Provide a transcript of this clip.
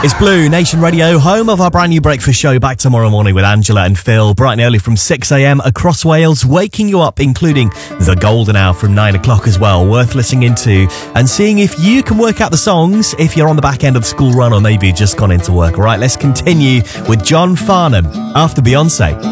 It's Blue Nation Radio, home of our brand new breakfast show. Back tomorrow morning with Angela and Phil, bright and early from 6 a.m. across Wales, waking you up, including the golden hour from 9 o'clock as well. Worth listening into and seeing if you can work out the songs if you're on the back end of the school run or maybe just gone into work. All right, let's continue with John Farnham after Beyonce.